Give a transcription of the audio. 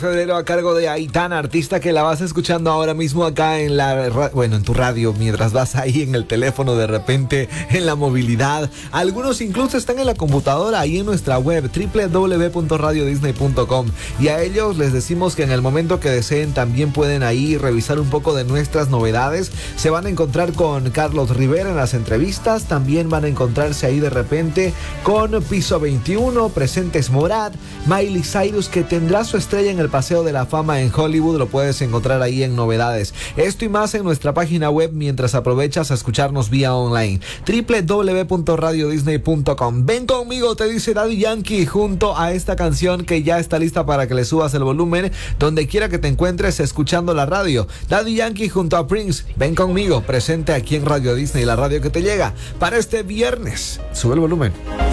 Febrero a cargo de Aitana, artista que la vas escuchando ahora mismo acá en en tu radio, mientras vas ahí en el teléfono, de repente en la movilidad. Algunos incluso están en la computadora, ahí en nuestra web www.radiodisney.com, y a ellos les decimos que en el momento que deseen también pueden ahí revisar un poco de nuestras novedades. Se van a encontrar con Carlos Rivera en las entrevistas, también van a encontrarse ahí de repente con Piso 21, Presentes Morat, Miley Cyrus, que tendrá su estrella en el Paseo de la Fama en Hollywood. Lo puedes encontrar ahí en novedades. Esto y más en nuestra página web mientras aprovechas a escucharnos vía online, www.radiodisney.com. Ven conmigo, te dice Daddy Yankee, junto a esta canción que ya está lista para que le subas el volumen donde quiera que te encuentres escuchando la radio. Daddy Yankee junto a Prince, ven conmigo, presente aquí en Radio Disney, la radio que te llega para este viernes. Sube el volumen.